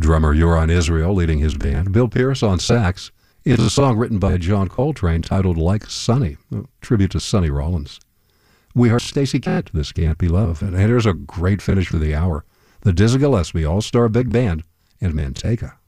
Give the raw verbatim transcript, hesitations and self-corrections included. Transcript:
Drummer Yoron Israel leading his band. Bill Pierce on sax. It's a song written by John Coltrane titled Like Sonny, a tribute to Sonny Rollins. We heard Stacey Kent, This Can't Be Love, and here's a great finish for the hour. The Dizzy Gillespie All-Star Big Band and Manteca.